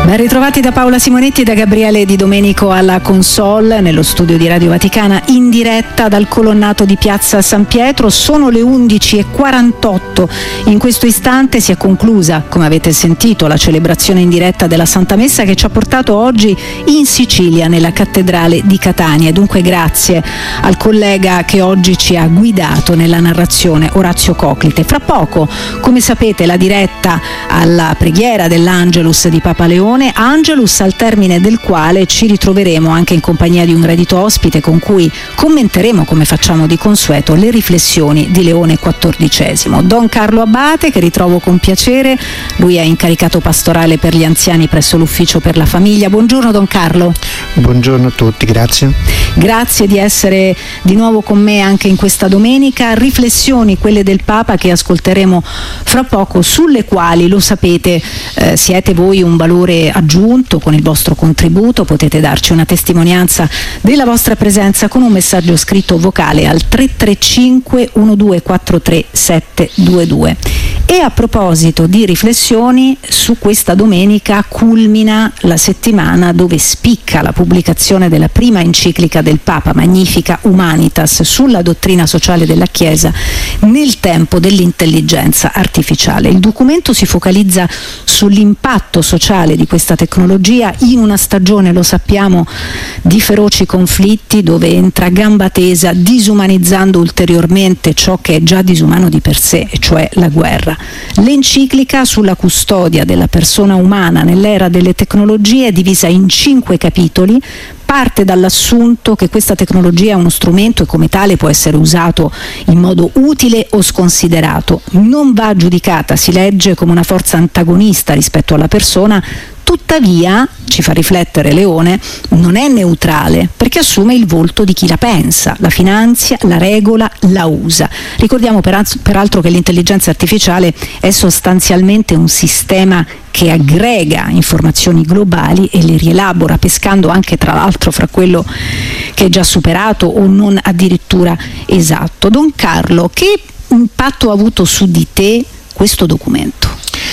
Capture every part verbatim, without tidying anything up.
Ben ritrovati da Paola Simonetti e da Gabriele Di Domenico alla console, nello studio di Radio Vaticana, in diretta dal colonnato di Piazza San Pietro. Sono le undici e quarantotto. In questo istante si è conclusa, come avete sentito, la celebrazione in diretta della Santa Messa che ci ha portato oggi in Sicilia, nella cattedrale di Catania. E dunque grazie al collega che oggi ci ha guidato nella narrazione, Orazio Coclite. Fra poco, come sapete, la diretta alla preghiera dell'Angelus di Papa Leone, Angelus al termine del quale ci ritroveremo anche in compagnia di un gradito ospite con cui commenteremo, come facciamo di consueto, le riflessioni di Leone quattordicesimo. Don Carlo Abate, che ritrovo con piacere, lui è incaricato pastorale per gli anziani presso l'Ufficio per la Famiglia. Buongiorno Don Carlo. Buongiorno a tutti, grazie. Grazie di essere di nuovo con me anche in questa domenica. Riflessioni, quelle del Papa, che ascolteremo fra poco, sulle quali, lo sapete, eh, siete voi un valore aggiunto con il vostro contributo. Potete darci una testimonianza della vostra presenza con un messaggio scritto vocale al tre tre cinque uno due quattro tre sette due due. E a proposito di riflessioni, su questa domenica culmina la settimana dove spicca la pubblicazione della prima enciclica del Papa, Magnificat Humanitas, sulla dottrina sociale della Chiesa nel tempo dell'intelligenza artificiale. Il documento si focalizza sull'impatto sociale di questa tecnologia in una stagione, lo sappiamo, di feroci conflitti, dove entra a gamba tesa, disumanizzando ulteriormente ciò che è già disumano di per sé, e cioè la guerra. L'enciclica sulla custodia della persona umana nell'era delle tecnologie è divisa in cinque capitoli. Parte dall'assunto che questa tecnologia è uno strumento e come tale può essere usato in modo utile o sconsiderato. Non va giudicata, si legge, come una forza antagonista rispetto alla persona. Tuttavia, ci fa riflettere Leone, non è neutrale, perché assume il volto di chi la pensa, la finanzia, la regola, la usa. Ricordiamo peraltro che l'intelligenza artificiale è sostanzialmente un sistema che aggrega informazioni globali e le rielabora, pescando anche tra l'altro fra quello che è già superato o non addirittura esatto. Don Carlo, che impatto ha avuto su di te questo documento?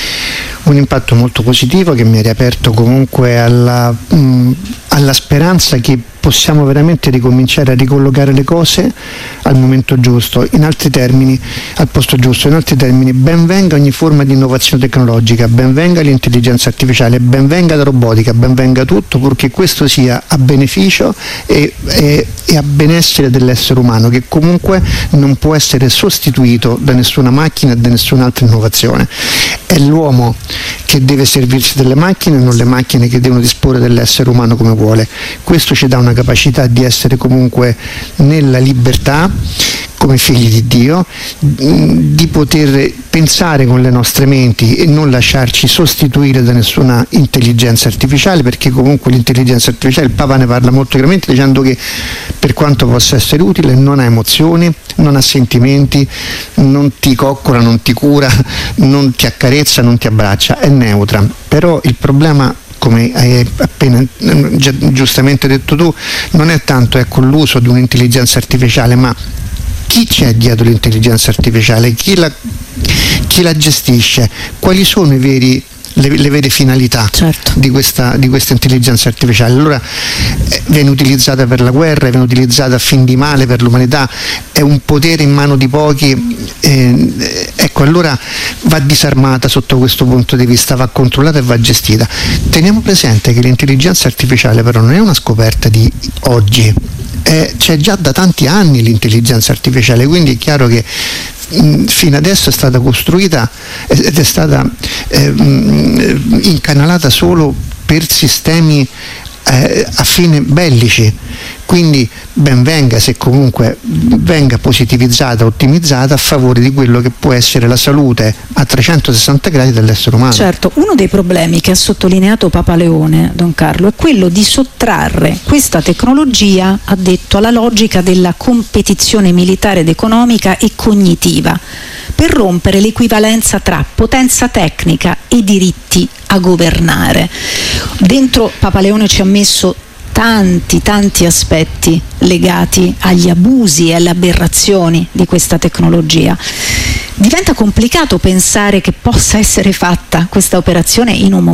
Un impatto molto positivo che mi ha riaperto comunque alla, mh, alla speranza che possiamo veramente ricominciare a ricollocare le cose al momento giusto, in altri termini, al posto giusto. In altri termini, ben venga ogni forma di innovazione tecnologica, ben venga l'intelligenza artificiale, ben venga la robotica, ben venga tutto, purché questo sia a beneficio e, e, e a benessere dell'essere umano, che comunque non può essere sostituito da nessuna macchina e da nessun'altra innovazione. È l'uomo che deve servirsi delle macchine, non le macchine che devono disporre dell'essere umano come vuole. Questo ci dà una capacità di essere comunque nella libertà come figli di Dio, di poter pensare con le nostre menti e non lasciarci sostituire da nessuna intelligenza artificiale, perché comunque l'intelligenza artificiale, il Papa ne parla molto chiaramente dicendo che per quanto possa essere utile non ha emozioni, non ha sentimenti, non ti coccola, non ti cura, non ti accarezza, non ti abbraccia, è neutra. Però il problema, come hai appena giustamente detto tu, non è tanto ecco, l'uso di un'intelligenza artificiale, ma chi c'è dietro l'intelligenza artificiale, chi la, chi la gestisce, quali sono i veri, le, le vere finalità certo. di, questa, di questa intelligenza artificiale. Allora eh, viene utilizzata per la guerra, viene utilizzata a fin di male per l'umanità, è un potere in mano di pochi, eh, ecco, allora va disarmata sotto questo punto di vista, va controllata e va gestita. Teniamo presente che l'intelligenza artificiale però non è una scoperta di oggi, eh, c'è già da tanti anni l'intelligenza artificiale, quindi è chiaro che fino adesso è stata costruita ed è stata eh, incanalata solo per sistemi eh, a fine bellici, quindi ben venga se comunque venga positivizzata, ottimizzata a favore di quello che può essere la salute a trecentosessanta gradi dell'essere umano. Certo, uno dei problemi che ha sottolineato Papa Leone, Don Carlo, è quello di sottrarre questa tecnologia, ha detto, alla logica della competizione militare ed economica e cognitiva, per rompere l'equivalenza tra potenza tecnica e diritti a governare. Dentro Papa Leone ci ha messo tanti, tanti aspetti legati agli abusi e alle aberrazioni di questa tecnologia. Diventa complicato pensare che possa essere fatta questa operazione in un momento